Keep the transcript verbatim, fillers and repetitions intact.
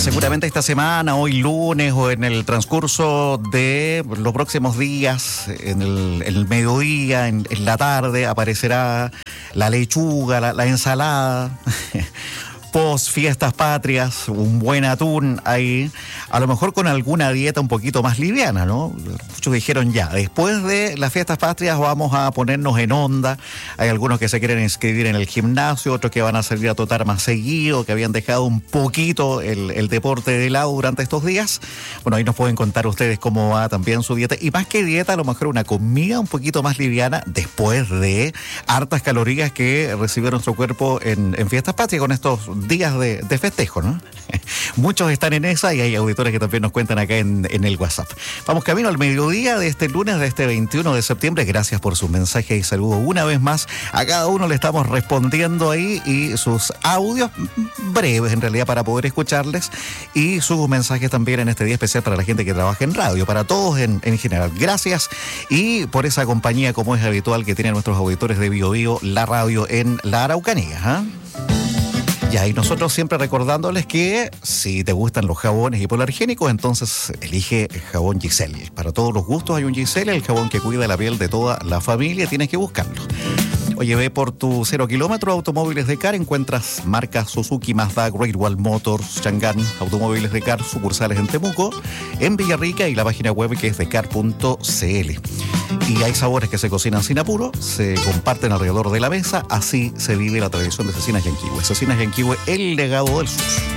Seguramente esta semana, hoy lunes o en el transcurso de los próximos días, en el, en el mediodía, en, en la tarde, aparecerá la lechuga, la, la ensalada. Post fiestas patrias, un buen atún ahí, a lo mejor con alguna dieta un poquito más liviana, ¿no? Muchos dijeron ya, después de las fiestas patrias vamos a ponernos en onda. Hay algunos que se quieren inscribir en el gimnasio, otros que van a salir a trotar más seguido, que habían dejado un poquito el, el deporte de lado durante estos días. Bueno, ahí nos pueden contar ustedes cómo va también su dieta, y más que dieta, a lo mejor una comida un poquito más liviana después de hartas calorías que recibió nuestro cuerpo en, en fiestas patrias con estos días de, de festejo, ¿no? Muchos están en esa y hay auditores que también nos cuentan acá en, en el WhatsApp. Vamos camino al mediodía de este lunes, de este veintiuno de septiembre. Gracias por sus mensajes y saludos una vez más. A cada uno le estamos respondiendo ahí, y sus audios breves en realidad para poder escucharles, y sus mensajes también en este día especial para la gente que trabaja en radio, para todos en, en general. Gracias, y por esa compañía, como es habitual, que tienen nuestros auditores de Bio Bio, la radio en la Araucanía, ¿eh? Y nosotros siempre recordándoles que si te gustan los jabones hipoalergénicos, entonces elige el jabón Giselle. Para todos los gustos hay un Giselle, el jabón que cuida la piel de toda la familia, tienes que buscarlo. Oye, ve por tu cero kilómetro Automóviles de Car, encuentras marcas Suzuki, Mazda, Great Wall Motors, Chang'an, Automóviles de Car, sucursales en Temuco, en Villarrica, y la página web que es de car punto c l. Y hay sabores que se cocinan sin apuro, se comparten alrededor de la mesa, así se vive la tradición de Cecinas Yanquihue. Cecinas Yanquihue, el legado del sur.